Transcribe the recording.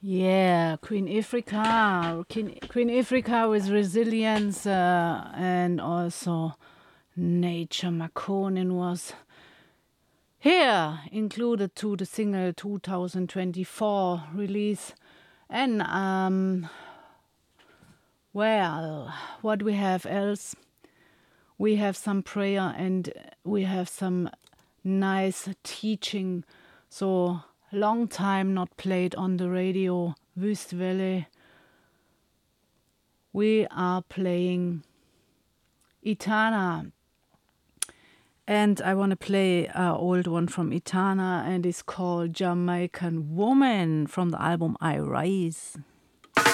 Yeah, Queen Ifrika. Queen Ifrika with resilience and also Nature Makonnen was here included to the single 2024 release. And well, what we have else? We have some prayer and we have some nice teaching. So long time not played on the radio. Wüstwelle. We are playing Etana. And I want to play an old one from Etana, and it's called Jamaican Woman from the album I Rise.